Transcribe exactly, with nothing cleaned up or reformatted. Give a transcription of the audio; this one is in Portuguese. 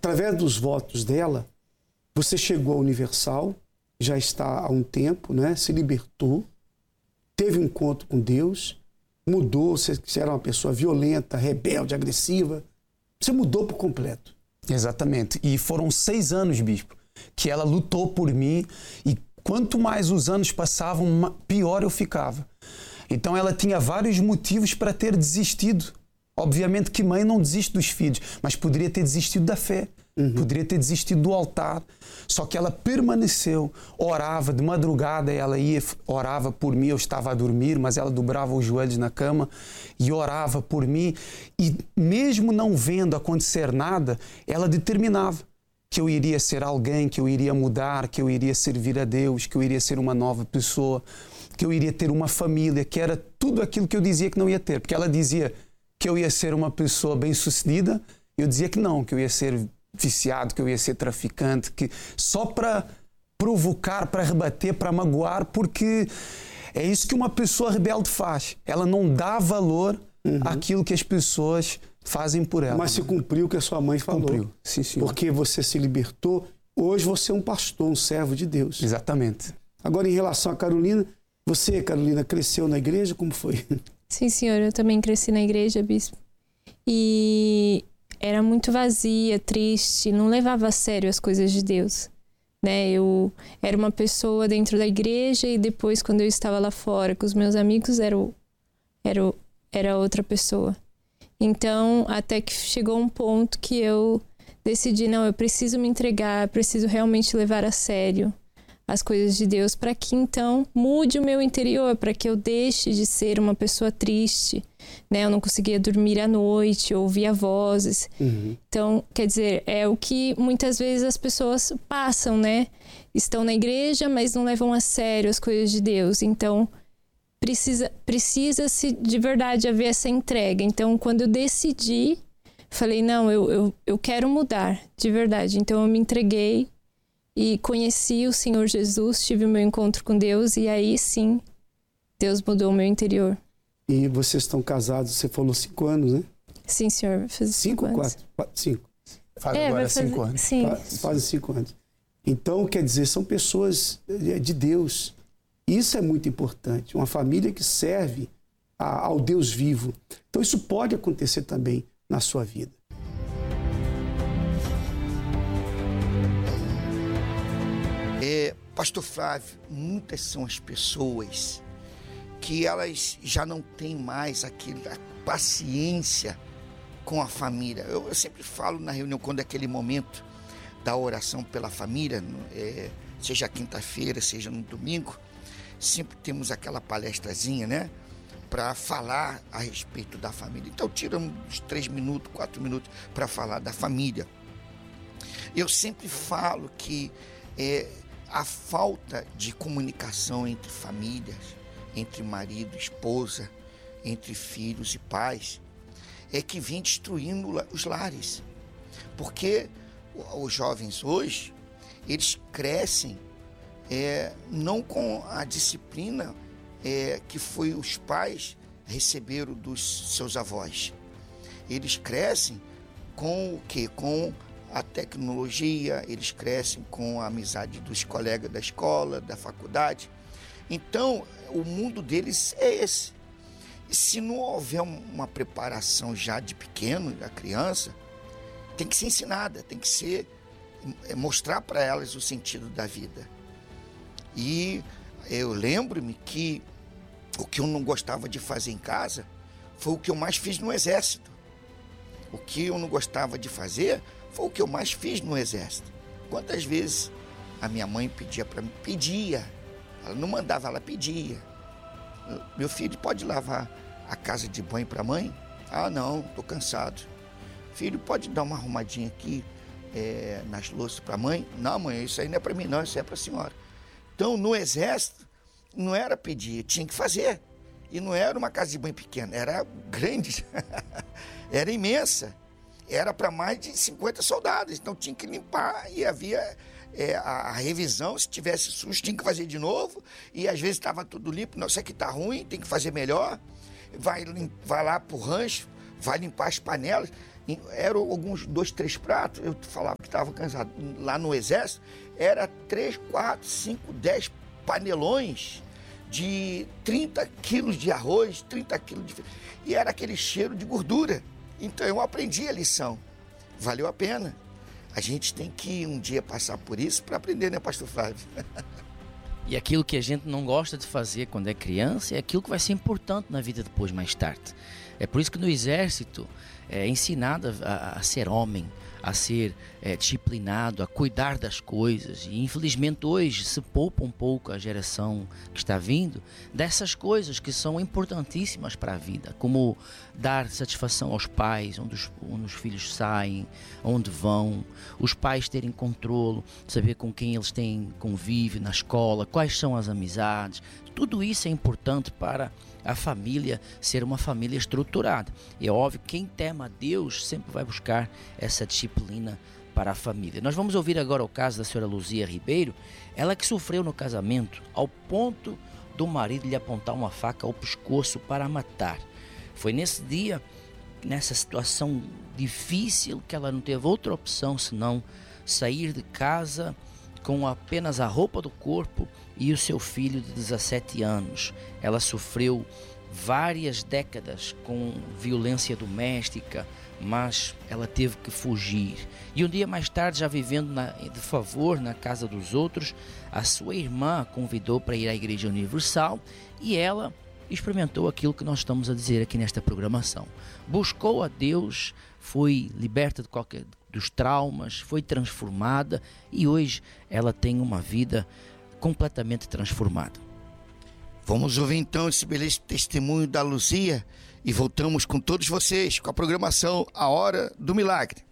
através dos votos dela, você chegou à Universal, já está há um tempo, né? Se libertou, teve um encontro com Deus, mudou, você, você era uma pessoa violenta, rebelde, agressiva, você mudou por completo. Exatamente. E foram seis anos, bispo, que ela lutou por mim, e quanto mais os anos passavam, pior eu ficava. Então ela tinha vários motivos para ter desistido. Obviamente que mãe não desiste dos filhos, mas poderia ter desistido da fé, uhum. poderia ter desistido do altar. Só que ela permaneceu, orava de madrugada, ela ia, orava por mim, eu estava a dormir, mas ela dobrava os joelhos na cama e orava por mim. E mesmo não vendo acontecer nada, ela determinava que eu iria ser alguém, que eu iria mudar, que eu iria servir a Deus, que eu iria ser uma nova pessoa, que eu iria ter uma família, que era tudo aquilo que eu dizia que não ia ter. Porque ela dizia que eu ia ser uma pessoa bem-sucedida, eu dizia que não, que eu ia ser viciado, que eu ia ser traficante, que só para provocar, para rebater, para magoar, porque é isso que uma pessoa rebelde faz. Ela não dá valor uhum. àquilo que as pessoas fazem por ela. Mas se cumpriu o que a sua mãe falou. Cumpriu, sim, senhor. Porque você se libertou, hoje você é um pastor, um servo de Deus. Exatamente. Agora, em relação a Carolina, você, Carolina, cresceu na igreja? Como foi? Sim, senhor. Eu também cresci na igreja, bispo. E era muito vazia, triste, não levava a sério as coisas de Deus. Né? Eu era uma pessoa dentro da igreja e depois, quando eu estava lá fora com os meus amigos, era, o, era, o, era outra pessoa. Então, até que chegou um ponto que eu decidi, não, eu preciso me entregar, preciso realmente levar a sério as coisas de Deus, para que então mude o meu interior, para que eu deixe de ser uma pessoa triste, né? Eu não conseguia dormir à noite, eu ouvia vozes. Uhum. Então, quer dizer, é o que muitas vezes as pessoas passam, né? Estão na igreja, mas não levam a sério as coisas de Deus. Então, precisa, precisa-se de verdade haver essa entrega. Então, quando eu decidi, falei, não, eu, eu, eu quero mudar, de verdade. Então, eu me entreguei e conheci o Senhor Jesus, tive o meu encontro com Deus e aí sim, Deus mudou o meu interior. E vocês estão casados, você falou cinco anos, né? Sim, senhor, vai fazer cinco, cinco anos. Quatro, cinco. Faz é, agora fazer, cinco anos. Sim. Fazem cinco anos. Então, quer dizer, são pessoas de Deus. Isso é muito importante. Uma família que serve a, ao Deus vivo. Então, isso pode acontecer também na sua vida. É, Pastor Flávio, muitas são as pessoas que elas já não têm mais aquela paciência com a família. Eu, eu sempre falo na reunião, quando é aquele momento da oração pela família, é, seja quinta-feira, seja no domingo, sempre temos aquela palestrazinha, né? Para falar a respeito da família. Então tira uns três minutos, quatro minutos para falar da família. Eu sempre falo que é, a falta de comunicação entre famílias, entre marido e esposa, entre filhos e pais, é que vem destruindo os lares. Porque os jovens hoje, eles crescem é, não com a disciplina é, que foi os pais receberam dos seus avós. Eles crescem com o quê? Com a tecnologia, eles crescem com a amizade dos colegas da escola, da faculdade. Então, o mundo deles é esse. E se não houver uma preparação já de pequeno, da criança, tem que ser ensinada, tem que ser é, mostrar para elas o sentido da vida. E eu lembro-me que o que eu não gostava de fazer em casa foi o que eu mais fiz no exército. O que eu não gostava de fazer foi o que eu mais fiz no exército. Quantas vezes a minha mãe pedia para mim? Pedia. Ela não mandava, ela pedia. Meu filho, pode lavar a casa de banho para a mãe? Ah, não, estou cansado. Filho, pode dar uma arrumadinha aqui é, nas louças para a mãe? Não, mãe, isso aí não é para mim não, isso é para a senhora. Então, no exército, não era pedir, tinha que fazer. E não era uma casa de banho pequena, era grande, era imensa. Era para mais de cinquenta soldados, então tinha que limpar e havia é, a, a revisão, se tivesse sujo tinha que fazer de novo, e às vezes estava tudo limpo, não, isso aqui está ruim, tem que fazer melhor, vai, vai lá para o rancho, vai limpar as panelas, eram alguns dois, três pratos, eu falava que estava cansado. Lá no exército, era três, quatro, cinco, dez panelões de trinta quilos de arroz, trinta quilos de... E era aquele cheiro de gordura. Então eu aprendi a lição. Valeu a pena. A gente tem que um dia passar por isso para aprender, né, pastor Flávio? E aquilo que a gente não gosta de fazer quando é criança é aquilo que vai ser importante na vida depois, mais tarde. É por isso que no exército é ensinado a, a ser homem, a ser é, disciplinado, a cuidar das coisas. E infelizmente hoje se poupa um pouco a geração que está vindo dessas coisas que são importantíssimas para a vida, como dar satisfação aos pais, onde os, onde os filhos saem, onde vão, os pais terem controle, saber com quem eles têm convívio na escola, quais são as amizades. Tudo isso é importante para a família ser uma família estruturada. E é óbvio, quem teme a Deus sempre vai buscar essa disciplina para a família. Nós vamos ouvir agora o caso da senhora Luzia Ribeiro, ela que sofreu no casamento ao ponto do marido lhe apontar uma faca ao pescoço para a matar. Foi nesse dia, nessa situação difícil, que ela não teve outra opção senão sair de casa com apenas a roupa do corpo e o seu filho de dezessete anos. Ela sofreu várias décadas com violência doméstica, mas ela teve que fugir. E um dia mais tarde, já vivendo na, de favor na casa dos outros, a sua irmã a convidou para ir à Igreja Universal e ela experimentou aquilo que nós estamos a dizer aqui nesta programação. Buscou a Deus, foi liberta de qualquer dos traumas, foi transformada e hoje ela tem uma vida completamente transformada. Vamos ouvir então esse belíssimo testemunho da Luzia e voltamos com todos vocês com a programação A Hora do Milagre.